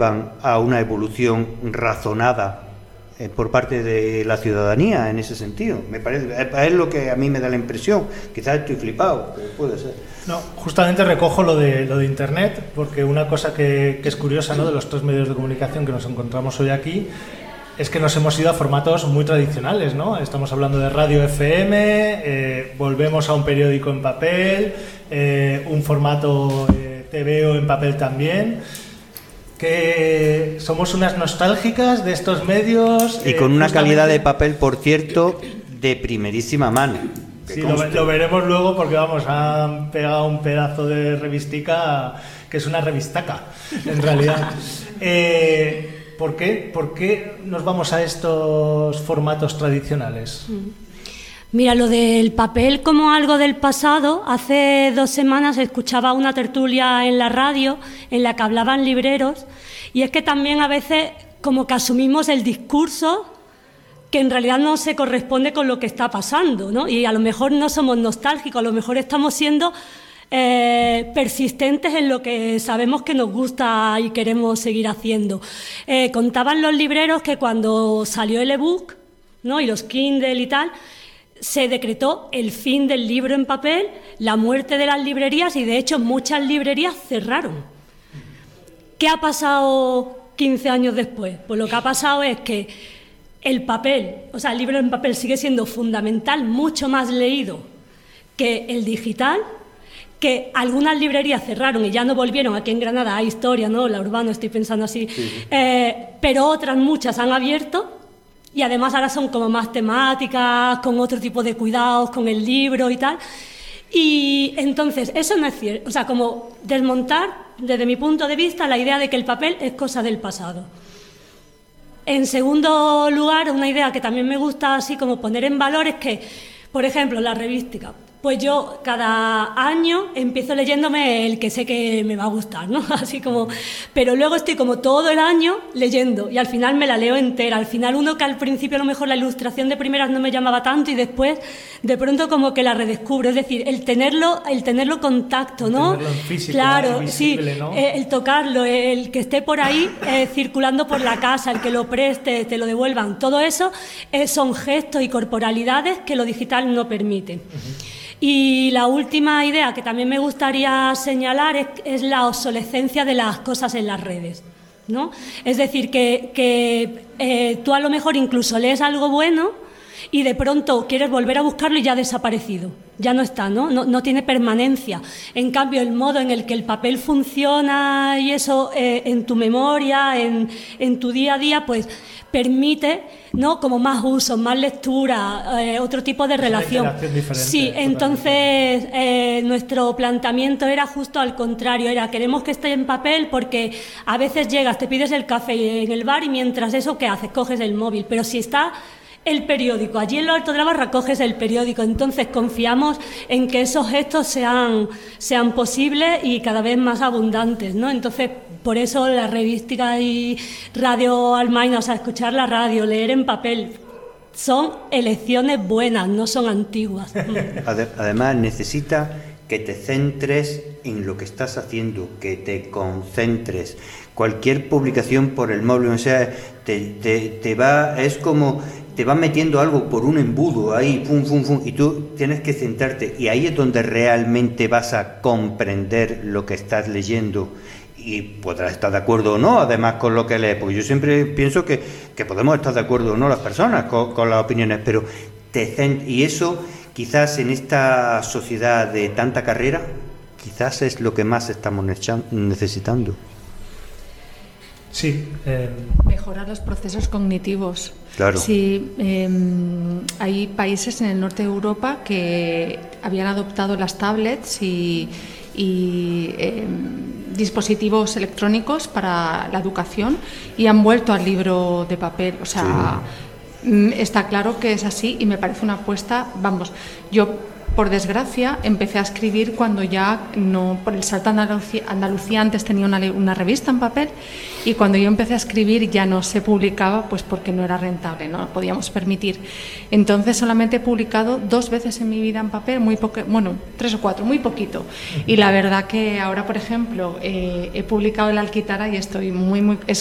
van a una evolución razonada por parte de la ciudadanía en ese sentido. Me parece, es lo que a mí me da la impresión. Quizás estoy flipado, pero puede ser. No, justamente recojo lo de Internet, porque una cosa que es curiosa, ¿no?, de los 3 medios de comunicación que nos encontramos hoy aquí, es que nos hemos ido a formatos muy tradicionales, ¿no? Estamos hablando de radio FM, volvemos a un periódico en papel, un formato TVO en papel también, que somos unas nostálgicas de estos medios. Y con una calidad de papel, por cierto, de primerísima mano. Sí, lo veremos luego, porque vamos, han pegado un pedazo de revistica que es una revistaca, en realidad. ¿Por qué nos vamos a estos formatos tradicionales? Mira, lo del papel como algo del pasado, hace 2 semanas escuchaba una tertulia en la radio en la que hablaban libreros, y es que también a veces como que asumimos el discurso que en realidad no se corresponde con lo que está pasando, ¿no? Y a lo mejor no somos nostálgicos, a lo mejor estamos siendo persistentes en lo que sabemos que nos gusta y queremos seguir haciendo. Contaban los libreros que cuando salió el ebook, ¿no?, y los Kindle y tal, se decretó el fin del libro en papel, la muerte de las librerías, y de hecho muchas librerías cerraron. ¿Qué ha pasado 15 años después? Pues lo que ha pasado es que el papel, o sea, el libro en papel sigue siendo fundamental, mucho más leído que el digital, que algunas librerías cerraron y ya no volvieron. Aquí en Granada hay Historia, ¿no?, La Urbano, estoy pensando así, sí. Pero otras muchas han abierto. Y además ahora son como más temáticas, con otro tipo de cuidados, con el libro y tal. Y entonces, eso no es cierto. O sea, como desmontar, desde mi punto de vista, la idea de que el papel es cosa del pasado. En segundo lugar, una idea que también me gusta así como poner en valor es que, por ejemplo, la revística. Pues yo cada año empiezo leyéndome el que sé que me va a gustar, ¿no? Así como, pero luego estoy como todo el año leyendo y al final me la leo entera. Al final uno que al principio a lo mejor la ilustración de primeras no me llamaba tanto y después de pronto como que la redescubro. Es decir, el tenerlo contacto, ¿no? Tenerlo en físico, claro, visible, sí, ¿no? El tocarlo, el que esté por ahí circulando por la casa, el que lo preste, te lo devuelvan. Todo eso son gestos y corporalidades que lo digital no permite. Y la última idea que también me gustaría señalar es la obsolescencia de las cosas en las redes, ¿no? Es decir, que tú a lo mejor incluso lees algo bueno y de pronto quieres volver a buscarlo y ya ha desaparecido, ya no está, ¿no? No tiene permanencia. En cambio, el modo en el que el papel funciona y eso en tu memoria, en tu día a día, pues permite, ¿no?, como más usos, más lectura, otro tipo de relación. Sí, entonces nuestro planteamiento era justo al contrario, queremos que esté en papel porque a veces llegas, te pides el café en el bar y mientras eso, ¿qué haces? Coges el móvil, pero si está el periódico allí en lo alto de la barra, coges el periódico. Entonces confiamos en que esos gestos sean posibles y cada vez más abundantes, ¿no? Entonces, por eso la revística y Radio Almaina, o sea, escuchar la radio, leer en papel, son elecciones buenas, no son antiguas. Además, necesita que te centres en lo que estás haciendo, que te concentres. Cualquier publicación por el móvil, o sea, te va metiendo algo por un embudo ahí, y tú tienes que centrarte, y ahí es donde realmente vas a comprender lo que estás leyendo. Y podrás estar de acuerdo o no, además, con lo que lees, porque yo siempre pienso que podemos estar de acuerdo o no las personas con las opiniones, pero y eso quizás en esta sociedad de tanta carrera, quizás es lo que más estamos necesitando. Sí. Mejorar los procesos cognitivos. Claro. Sí, hay países en el norte de Europa que habían adoptado las tablets y dispositivos electrónicos para la educación y han vuelto al libro de papel. O sea, Está claro que es así y me parece una apuesta, vamos, yo por desgracia empecé a escribir cuando ya no, por el Salto a Andalucía antes tenía una revista en papel y cuando yo empecé a escribir ya no se publicaba pues porque no era rentable, no lo podíamos permitir. Entonces solamente he publicado 2 veces en mi vida en papel, 3 o 4, muy poquito. Y la verdad que ahora, por ejemplo, he publicado El Alquitara y estoy muy